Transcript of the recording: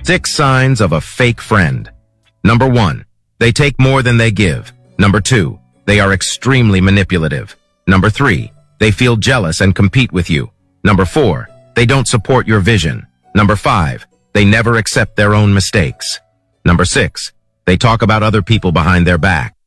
6 signs of a fake friend. Number 1. They take more than they give. Number 2. They are extremely manipulative. Number 3. They feel jealous and compete with you. Number 4. They don't support your vision. Number 5. They never accept their own mistakes. Number 6. They talk about other people behind their back.